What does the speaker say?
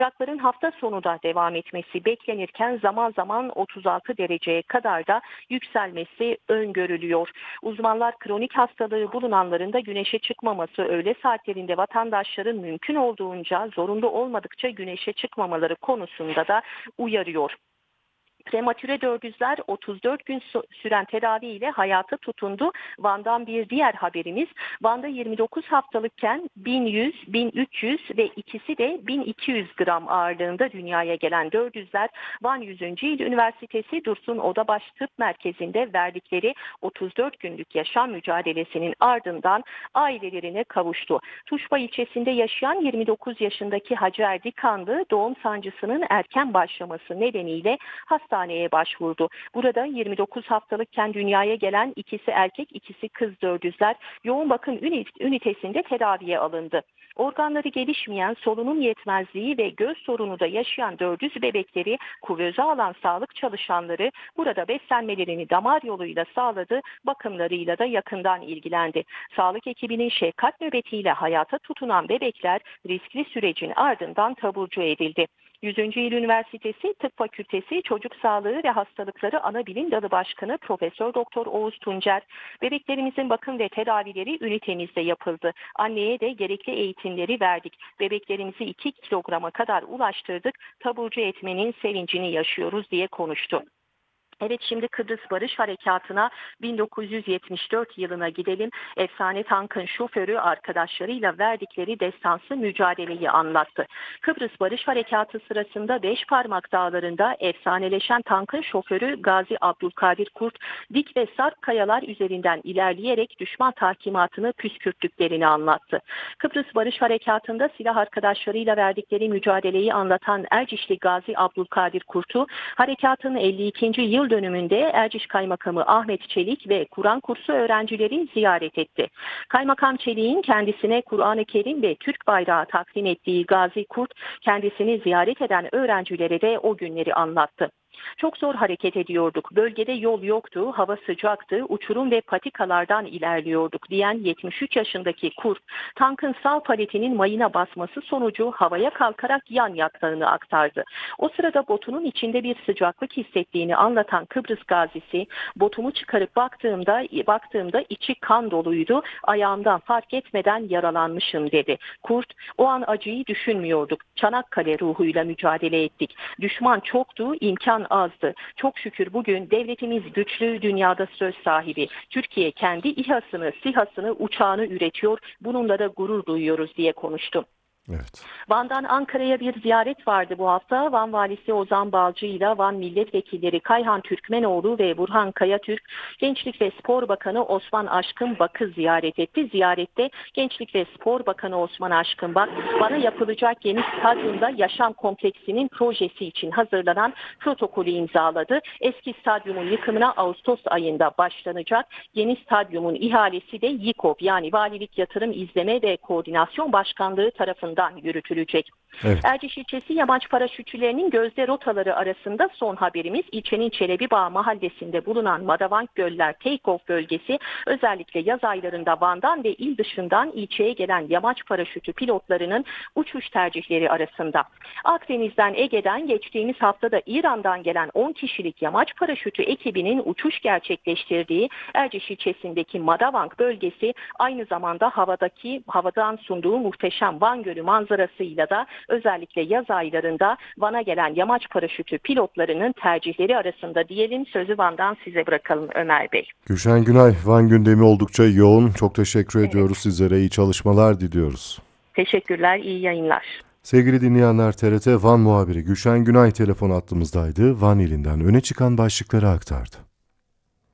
Sıcakların hafta sonu da devam etmesi beklenirken zaman zaman 36 dereceye kadar da yükselmesi öngörülüyor. Uzmanlar kronik hastalığı bulunanların da güneşe çıkmaması, öğle saatlerinde vatandaşların mümkün olduğunca zorunlu olmadıkça güneşe çıkmamaları konusunda da uyarıyor. Prematüre dördüzler 34 gün süren tedaviyle hayata tutundu. Van'dan bir diğer haberimiz. Van'da 29 haftalıkken 1100, 1300 ve ikisi de 1200 gram ağırlığında dünyaya gelen dördüzler Van 100. İl Üniversitesi Dursun Odabaş Tıp Merkezi'nde verdikleri 34 günlük yaşam mücadelesinin ardından ailelerine kavuştu. Tuşba ilçesinde yaşayan 29 yaşındaki Hacı Erdikanlı doğum sancısının erken başlaması nedeniyle hastaneye başvurdu. Burada 29 haftalıkken dünyaya gelen ikisi erkek, ikisi kız dördüzler yoğun bakım ünitesinde tedaviye alındı. Organları gelişmeyen, solunum yetmezliği ve göz sorunu da yaşayan dördüz bebekleri kuvöze alan sağlık çalışanları burada beslenmelerini damar yoluyla sağladı, bakımlarıyla da yakından ilgilendi. Sağlık ekibinin şefkat nöbetiyle hayata tutunan bebekler riskli sürecin ardından taburcu edildi. 100. İl Üniversitesi Tıp Fakültesi Çocuk Sağlığı ve Hastalıkları Anabilim Dalı Başkanı Profesör Doktor Oğuz Tuncer, bebeklerimizin bakım ve tedavileri ünitemizde yapıldı. Anneye de gerekli eğitimleri verdik. Bebeklerimizi 2 kilograma kadar ulaştırdık. Taburcu etmenin sevincini yaşıyoruz diye konuştu. Evet, şimdi Kıbrıs Barış Harekatı'na 1974 yılına gidelim. Efsane tankın şoförü arkadaşlarıyla verdikleri destansı mücadeleyi anlattı. Kıbrıs Barış Harekatı sırasında Beşparmak Dağları'nda efsaneleşen tankın şoförü Gazi Abdülkadir Kurt, dik ve sarp kayalar üzerinden ilerleyerek düşman tahkimatını püskürttüklerini anlattı. Kıbrıs Barış Harekatı'nda silah arkadaşlarıyla verdikleri mücadeleyi anlatan Ercişli Gazi Abdülkadir Kurt'u harekatın 52. yıl dönümünde Erciş Kaymakamı Ahmet Çelik ve Kur'an kursu öğrencileri ziyaret etti. Kaymakam Çelik'in kendisine Kur'an-ı Kerim ve Türk bayrağı takdim ettiği Gazi Kurt, kendisini ziyaret eden öğrencilere de o günleri anlattı. Çok zor hareket ediyorduk. Bölgede yol yoktu, hava sıcaktı, uçurum ve patikalardan ilerliyorduk diyen 73 yaşındaki Kurt, tankın sağ paletinin mayına basması sonucu havaya kalkarak yan yattığını aktardı. O sırada botunun içinde bir sıcaklık hissettiğini anlatan Kıbrıs gazisi, botumu çıkarıp baktığımda içi kan doluydu, ayağımdan fark etmeden yaralanmışım dedi. Kurt, o an acıyı düşünmüyorduk. Çanakkale ruhuyla mücadele ettik. Düşman çoktu, imkan azdı. Çok şükür bugün devletimiz güçlü, dünyada söz sahibi. Türkiye kendi İHA'sını, SİHA'sını, uçağını üretiyor. Bununla da gurur duyuyoruz diye konuştu. Evet. Van'dan Ankara'ya bir ziyaret vardı bu hafta. Van Valisi Ozan Balcı ile Van Milletvekilleri Kayhan Türkmenoğlu ve Burhan Kayatürk, Gençlik ve Spor Bakanı Osman Aşkın Bak'ı ziyaret etti. Ziyarette Gençlik ve Spor Bakanı Osman Aşkın Bak, bana yapılacak yeni stadyumda yaşam kompleksinin projesi için hazırlanan protokolü imzaladı. Eski stadyumun yıkımına Ağustos ayında başlanacak. Yeni stadyumun ihalesi de YİKOP, yani Valilik Yatırım İzleme ve Koordinasyon Başkanlığı tarafından yürütülecek. Evet. Erciş ilçesi yamaç paraşütçülerinin gözde rotaları arasında son haberimiz, ilçenin Çelebibağ mahallesinde bulunan Madavank Göller Take-off bölgesi özellikle yaz aylarında Van'dan ve il dışından ilçeye gelen yamaç paraşütü pilotlarının uçuş tercihleri arasında. Akdeniz'den, Ege'den geçtiğimiz haftada İran'dan gelen 10 kişilik yamaç paraşütü ekibinin uçuş gerçekleştirdiği Erciş ilçesindeki Madavank bölgesi aynı zamanda havadan sunduğu muhteşem Van Gölü manzarasıyla da özellikle yaz aylarında Van'a gelen yamaç paraşütü pilotlarının tercihleri arasında diyelim. Sözü Van'dan size bırakalım Ömer Bey. Gülşen Günay, Van gündemi oldukça yoğun. Çok teşekkür ediyoruz sizlere. İyi çalışmalar diliyoruz. Teşekkürler, iyi yayınlar. Sevgili dinleyenler, TRT Van muhabiri Gülşen Günay telefon hattımızdaydı. Van ilinden öne çıkan başlıkları aktardı.